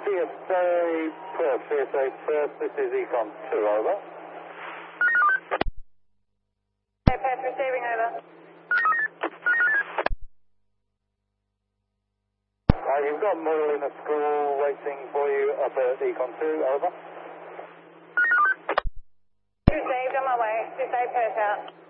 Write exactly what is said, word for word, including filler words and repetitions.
C S A Perth, C S A Perth, this is Econ two, over. C S A Perth receiving, over. Uh, you've got Merle in a school waiting for you up at Econ two, over. Received, on my way. C S A Perth out.